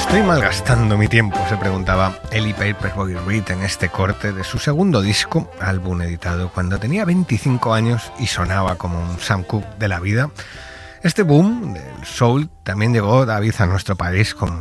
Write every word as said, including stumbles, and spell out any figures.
Estoy malgastando mi tiempo, se preguntaba Ellie Paperboy Reed en este corte de su segundo disco, álbum editado cuando tenía veinticinco años y sonaba como un Sam Cooke de la vida. Este boom del soul también llegó, David, a nuestro país con